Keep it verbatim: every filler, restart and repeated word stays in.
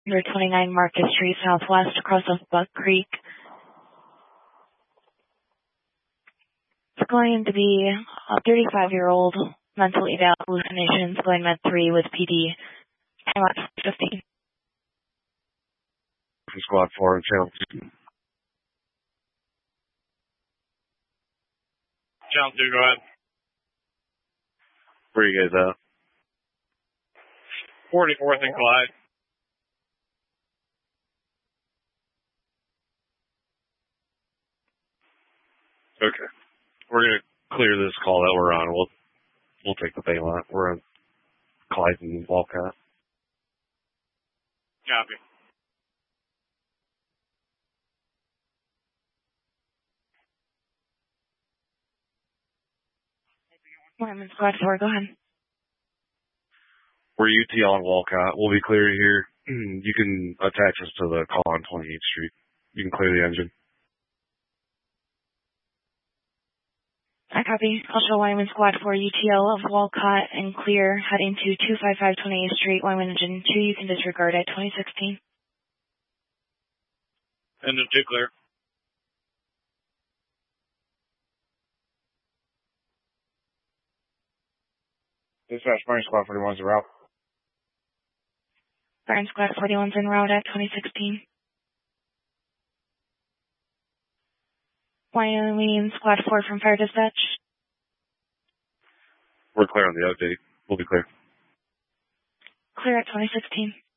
twenty-nine Market Street Southwest across of Buck Creek. It's going to be a thirty-five-year-old mental eval hallucinations going med three with P D. Time at fifteen. Squad four and channel two. Channel two, go ahead. Where are you guys at? forty-fourth and Clyde. Okay. We're going to clear this call that we're on. We'll we'll take the bay line. We're on Clyde and Walcott. Copy. Wyman Squad four, go ahead. We're U T L on Walcott. We'll be clear here. You can attach us to the call on twenty-eighth Street. You can clear the engine. I copy. I'll show Wyman Squad four U T L of Walcott and clear heading to two five five twenty-eighth Street. Wyman engine two, you can disregard at twenty sixteen. Engine two clear. Dispatch, Marine Squad forty-one's en route. Marine Squad forty-one's en route at twenty sixteen. Wyoming Squad four from Fire Dispatch. We're clear on the update. We'll be clear. Clear at twenty sixteen.